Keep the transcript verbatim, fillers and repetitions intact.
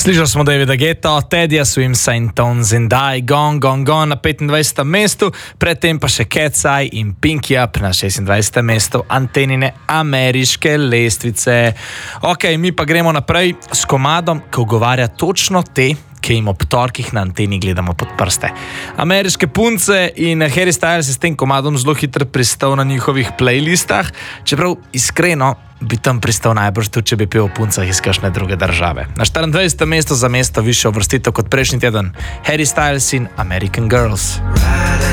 Slišali smo Davida Guetta, Teddyja, Swim, Saint Tones and I, Gone, Gone, Gone na petindvajsetem mestu, predtem pa še Cat's Eye in Pinky Up na šestindvajsetem mestu Antenine ameriške lestvice. Ok, mi pa gremo naprej s komadom, ki ogovarja točno te, ki jim ob torkih na Anteni gledamo pod prste. Ameriške punce in Harry Styles je s tem komadom zelo hitro pristal na njihovih playlistah, čeprav iskreno bi tam pristal najbrž tudi, če bi pil o puncah iz kakšne druge države. Na štiriindvajsetem mestu za mesto višjo uvrstitev kot prejšnji teden Harry Styles in American Girls.